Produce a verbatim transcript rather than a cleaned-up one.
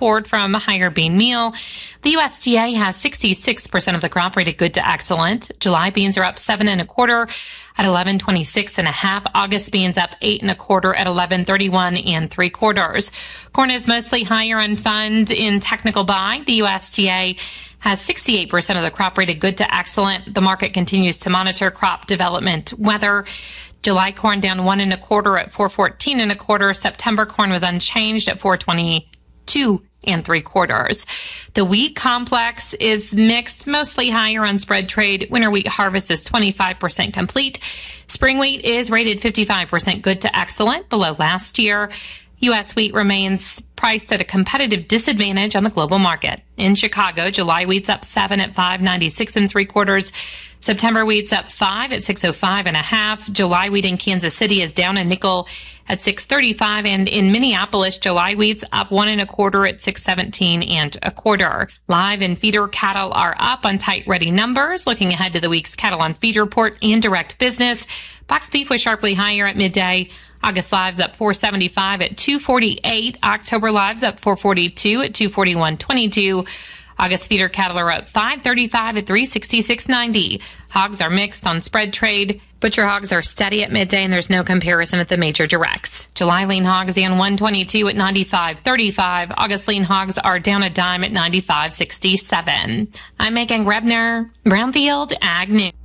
support from a higher bean meal. The U S D A has sixty-six percent of the crop rated good to excellent. July beans are up seven and a quarter at eleven twenty-six and a half. August beans up eight and a quarter at eleven thirty-one and three quarters. Corn is mostly higher on fund in technical buy. The U S D A has sixty-eight percent of the crop rated good to excellent. The market continues to monitor crop development weather. July corn down one and a quarter at four fourteen and a quarter. September corn was unchanged at four twenty-two and three quarters. The wheat complex is mixed, mostly higher on spread trade. Winter wheat harvest is twenty-five percent complete. Spring wheat is rated fifty-five percent good to excellent, below last year. U S wheat remains priced at a competitive disadvantage on the global market. In Chicago, July wheat's up seven at five ninety-six and three quarters. September wheat's up five at six oh five and a half. July wheat in Kansas City is down a nickel at six thirty-five, and in Minneapolis, July wheat's up one and a quarter at six seventeen and a quarter. Live and feeder cattle are up on tight ready numbers. Looking ahead to the week's cattle on feed report and direct business, box beef was sharply higher at midday. August lives up four seventy-five at two forty-eight. October lives up four forty-two at two forty-one twenty-two. August feeder cattle are up five thirty-five at three sixty-six ninety. Hogs are mixed on spread trade. Butcher hogs are steady at midday, and there's no comparison at the major directs. July lean hogs down one twenty-two at ninety-five thirty-five. August lean hogs are down a dime at ninety-five sixty-seven. I'm Megan Grebner, Brownfield Ag News.